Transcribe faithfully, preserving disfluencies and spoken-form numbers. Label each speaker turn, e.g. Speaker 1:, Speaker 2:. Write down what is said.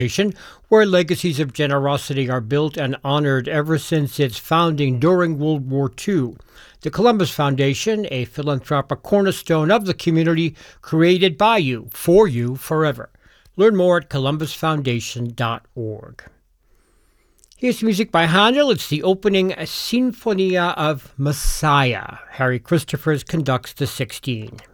Speaker 1: where legacies of generosity are built and honored ever since its founding during World War Two. The Columbus Foundation, a philanthropic cornerstone of the community created by you, for you, forever. Learn more at columbus foundation dot org. Here's music by Handel. It's the opening Sinfonia of Messiah. Harry Christophers conducts the sixteen.